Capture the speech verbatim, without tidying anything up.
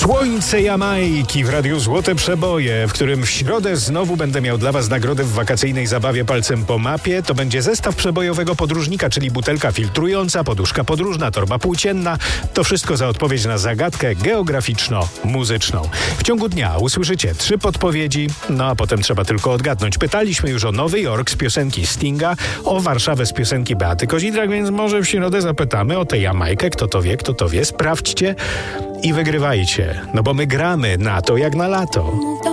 Słońce Jamajki w Radiu Złote Przeboje, w którym w środę znowu będę miał dla Was nagrodę w wakacyjnej zabawie palcem po mapie. To będzie zestaw przebojowego podróżnika, czyli butelka filtrująca, poduszka podróżna, torba płócienna. To wszystko za odpowiedź na zagadkę geograficzno-muzyczną. W ciągu dnia usłyszycie trzy podpowiedzi, no a potem trzeba tylko odgadnąć. Pytaliśmy już o Nowy Jork z piosenki Stinga, o Warszawę z piosenki Beaty Kozidrak, więc może w środę zapytamy o tę Jamajkę. Kto to wie, kto to wie, sprawdźcie i wygrywajcie, no bo my gramy na to jak na lato.